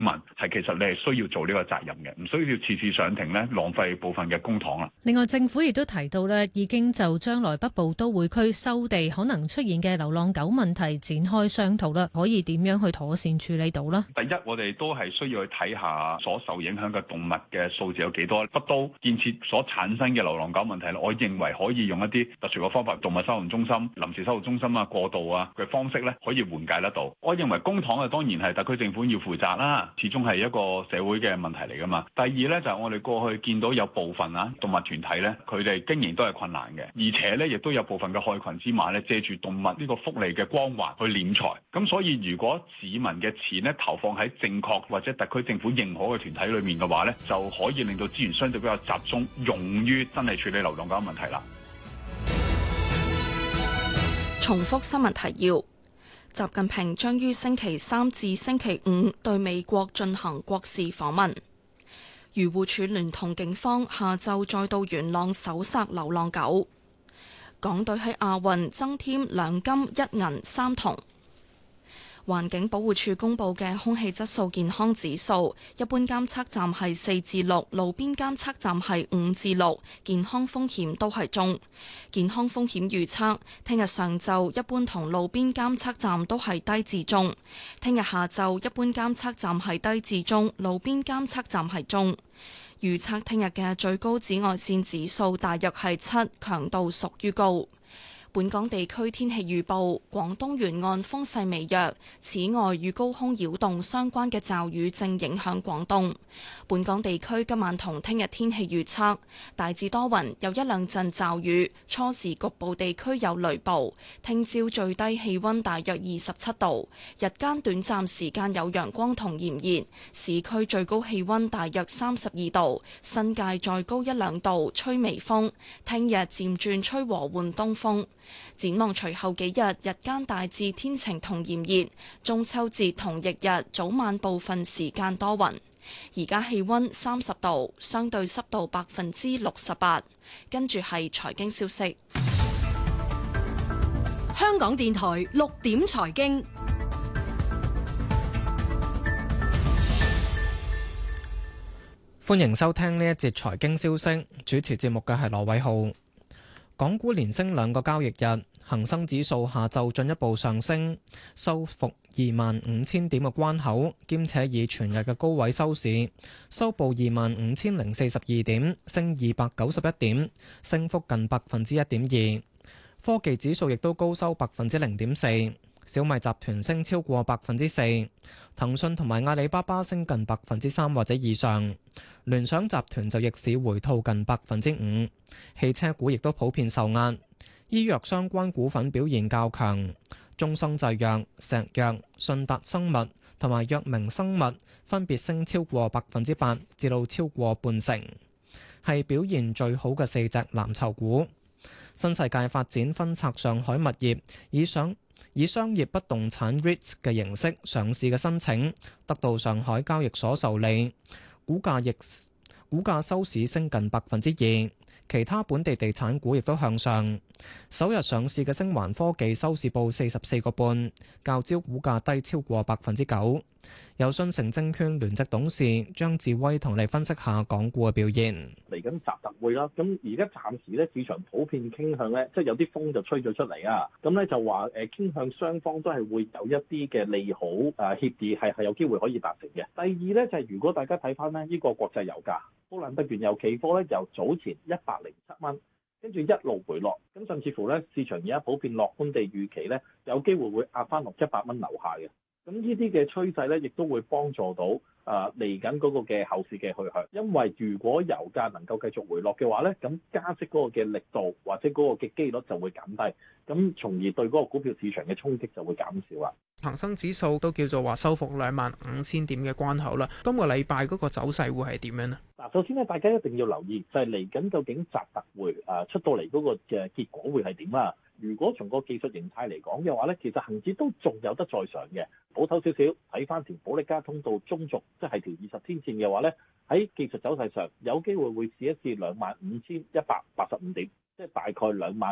民係其實你係需要做呢個責任嘅，唔需要次次上庭咧浪費部分嘅公帑啦。 另外，政府亦都提到咧，已經就將來北部都會區收地可能出現嘅流浪狗問題展開商討啦，可以點樣去妥善處理到呢？ 第一，我哋都係需要去睇下所受影響嘅動物嘅數字有幾多。北都建設所產生嘅流浪狗問題，我認為可以用一啲特殊嘅方法，動物收容中心、臨時收容中心啊、過渡啊嘅方式咧，可以緩解得到。我認為公帑啊，當然係特區政府要負責啦，始終係一個社會嘅問題嚟噶嘛。第二咧就係我哋過去見到有部分動物團體咧，佢哋經營都係困難嘅，而且咧亦都有部分嘅害群之馬咧，借住動物呢個福利嘅光環去斂財。咁所以如果市民嘅錢咧投放喺正確或者特區政府認可嘅團體裏面嘅話咧，就可以令到資源相對比較集中，用於真係處理流浪狗問題啦。 重複新聞提要：習近平將於星期三至星期五對美國進行國事訪問。漁護署聯同警方下晝再到元朗搜殺流浪狗。港隊喺亞運增添2金1銀3銅。環境保護署公布嘅空氣質素健康指數，一般監測站係4至6，路邊監測站係5至6，健康風險都係中。健康風險預測，聽日上晝一般同路邊監測站都係低至中，聽日下晝一般監測站係低至中，路邊監測站係中。預測聽日嘅最高紫外線指數大約係7，強度屬於高。本港地區天氣預報：廣東沿岸風勢微弱，此外與高空擾動相關嘅驟雨正影響廣東。本港地區今晚同聽日天氣預測大致多雲，有一兩陣驟雨，初時局部地區有雷暴。聽朝最低氣溫大約27度，日間短暫時間有陽光同炎熱，市區最高氣溫大約32度，新界再高1-2度，吹微風。聽日漸轉吹和緩東風。展望隨後幾日，日間大致天晴同炎熱，中秋節同翌日早晚部分時間多雲。而家氣溫30度，相對濕度68%。跟住係財經消息。 香港電台6點財經， 歡迎收聽呢一節財經消息。主持節目嘅係羅偉浩。港股連升2個交易日，恒生指數下晝進一步上升，收復25,000點嘅關口，兼且以全日嘅高位收市，收報25,042點，升291點，升幅近1.2%。科技指數亦都高收0.4%，小米集團升超過4%，騰訊同埋阿里巴巴升近3%或者以上，聯想集團就逆市回吐近5%。汽車股亦都普遍受壓，醫藥相關股份表現較強，中生製藥、石藥、信達生物同埋藥明生物分別升超過8%至到超過半成，係表現最好嘅4隻藍籌股。新世界發展分拆上海物業，以商業不動產 REITs 嘅形式上市嘅申請得到上海交易所受理，股價收市升近2%。其他本地地產股亦都向上，首日上市嘅星環科技收市報44個半，較招股價低超過9%。有信誠證券聯席董事張智威同你分析下港股嘅表現。 嚟緊習特會啦，咁而家暫時咧市場普遍傾向咧，即係有啲風就吹咗出嚟啊，咁咧就話傾向雙方都係會有一啲嘅利好協議係有機會可以達成嘅。第二咧就係如果大家睇翻咧呢個國際油價，布蘭特原油期貨咧由早前107蚊，跟住一路回落，咁甚至乎咧市場而家普遍樂觀地預期咧有機會會壓翻落100蚊樓下嘅。咁呢啲嘅趨勢咧，亦都會幫助到嚟緊嗰個嘅後市嘅去向。因為如果油價能夠繼續回落嘅話咧，咁加息嗰個嘅力度或者嗰個嘅機率就會減低，咁從而對嗰個股票市場嘅衝擊就會減少啦。 恒生指數都叫做話收復25,000點嘅關口啦。今個禮拜嗰個走勢會係點樣呢？嗱，首先咧，大家一定要留意就係嚟緊究竟習特會出到嚟嗰個嘅結果會係點啦。如果從個技術形態嚟講嘅話咧，其實恆指都仲有得再上嘅。保守少少睇翻條保力加通道中軸，即係條20天線嘅話咧，喺技術走勢上有機會會試一試25,185點， 即係大概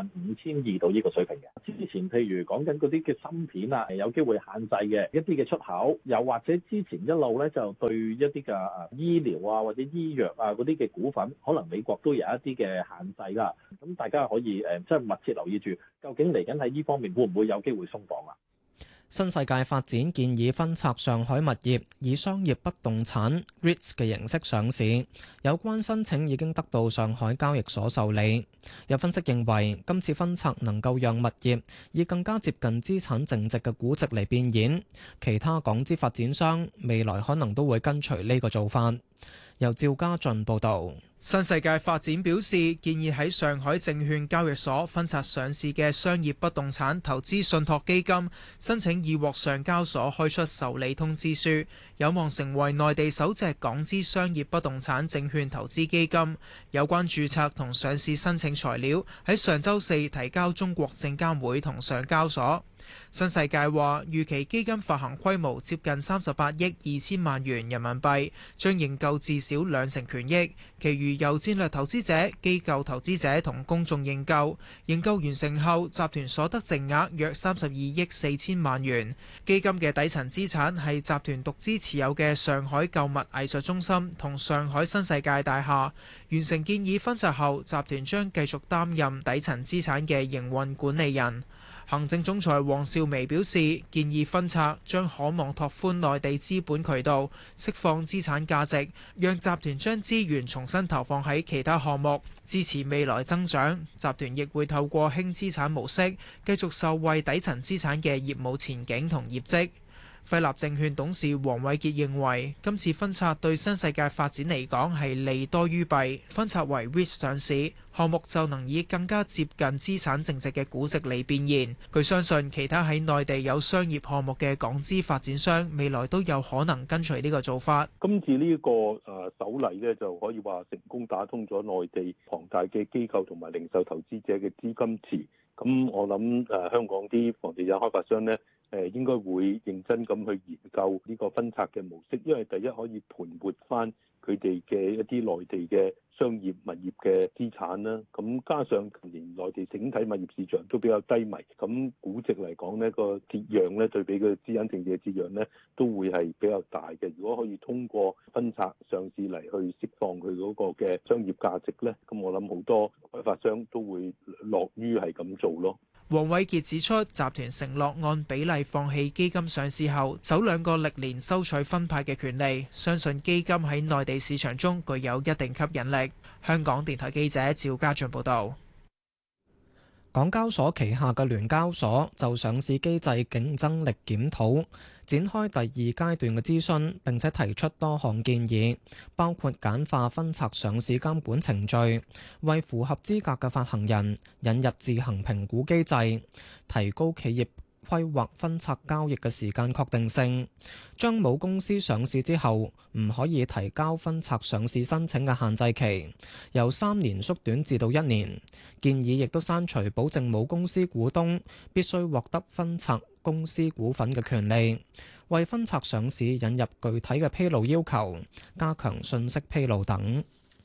25,200到呢個水平嘅。之前譬如講緊嗰啲嘅芯片啊，有機會限制嘅一啲嘅出口，又或者之前一路咧就對一啲嘅醫療啊或者醫藥啊嗰啲嘅股份，可能美國都有一啲嘅限制啦。咁大家可以即係密切留意住，究竟嚟緊喺呢方面會唔會有機會鬆綁啊？ 新世界發展建議分拆上海物業，以商業不動產 REITs 嘅形式上市。有關申請已經得到上海交易所受理。有分析認為，今次分拆能夠讓物業以更加接近資產淨值嘅估值嚟變現。其他港資發展商未來可能都會跟隨呢個做法。由趙家俊報導。 新世界發展表示，建議喺上海證券交易所分拆上市嘅商業不動產投資信託基金，申請已獲上交所開出受理通知書，有望成為內地首隻港資商業不動產證券投資基金。有關註冊同上市申請材料喺上週四提交中國證監會同上交所。新世界話，預期基金發行規模接近38億2千萬元人民幣，將認購至少20%權益，其餘由戰略投資者、機構投資者同公眾認購。認購完成後，集團所得淨額約32億4千萬元。基金嘅底層資產係集團獨資持有嘅上海購物藝術中心同上海新世界大廈。完成建議分拆後，集團將繼續擔任底層資產嘅營運管理人。行政總裁黃少薇表示，建議分拆將可望拓寬內地資本渠道，釋放資產價值，讓集團將資源重新投放喺其他項目，支持未來增長。集團亦會透過輕資產模式，繼續受惠底層資產嘅業務前景同業績。輝立證券董事黃偉傑認為，今次分拆對新世界發展嚟講係利多於弊。分拆為 REIT 上市項目，就能以更加接近資產淨值嘅估值嚟變現。佢相信其他喺內地有商業項目嘅港資發展商，未來都有可能跟隨呢個做法。 今次呢個首例呢，就可以話成功打通咗內地龐大嘅機構同埋零售投資者嘅資金池。咁我諗香港啲房地產開發商呢，應該會認真咁去研究呢個分拆嘅模式，因為第一可以盤活翻佢哋嘅一啲內地嘅商業物業嘅資產啦。咁加上近年內地整體物業市場都比較低迷，咁估值嚟講呢個折讓呢，對比個資產淨值嘅折讓呢，都會係比較大嘅。如果可以通過分拆上市嚟去釋放佢嗰個嘅商業價值呢，咁我諗好多開發商都會樂於係咁做咯。 黃偉傑指出，集團承諾按比例放棄基金上市後首2個歷年收取分派嘅權利，相信基金喺內地市場中具有一定吸引力。香港電台記者趙家俊報道。 港交所旗下嘅聯交所就上市機制競爭力檢討展開第2階段嘅諮詢，並且提出多項建議，包括簡化分拆上市監管程序，為符合資格嘅發行人引入自行評估機制，提高企業規劃分拆交易嘅時間確定性，將母公司上市之後唔可以提交分拆上市申請嘅限制期由3年縮短至到1年。建議亦都刪除保證母公司股東必須獲得分拆公司股份嘅權利，為分拆上市引入具體嘅披露要求，加強信息披露等。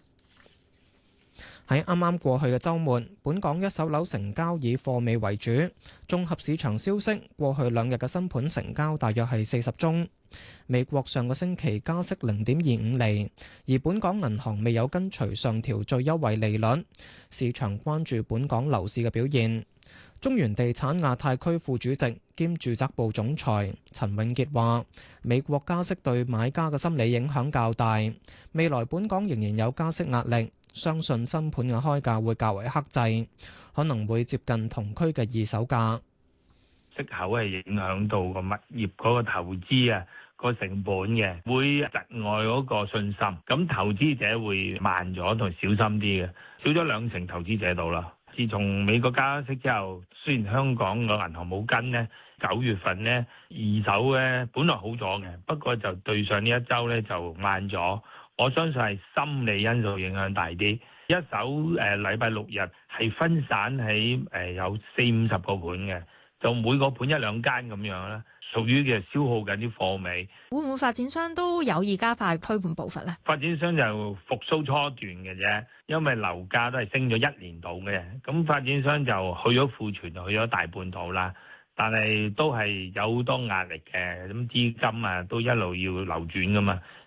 喺啱啱過去嘅週末，本港一手樓成交以貨尾為主。綜合市場消息，過去2日嘅新盤成交大約係40宗。美國上個星期加息0.25厘，而本港銀行未有跟隨上調最優惠利率。市場關注本港樓市嘅表現。中原地產亞太區副主席兼住宅部總裁陳永傑話：美國加息對買家嘅心理影響較大，未來本港仍然有加息壓力。相信新盤嘅開價會較為克制，可能會接近同區嘅二手價。 息口係影響到個物業嗰個投資啊，個成本嘅，會窒礙嗰個信心。咁投資者會慢咗同小心啲嘅，少咗20%投資者度啦。自從美國加息之後，雖然香港個銀行冇跟呢，9月份呢二手咧本來好咗嘅，不過就對上呢一週咧就慢咗。我相信係心理因素影響大啲。一手禮拜6日係分散喺有40-50個盤嘅，就每個盤1-2間咁樣啦。 屬於嘅消耗緊啲貨尾。 會唔會發展商都有意加快推盤步伐咧？ 發展商就復甦初段嘅啫，因為樓價都係升咗1年度嘅，咁發展商就去咗庫存，就去咗大半度啦。但係都係有好多壓力嘅，咁資金啊都一路要流轉噶嘛。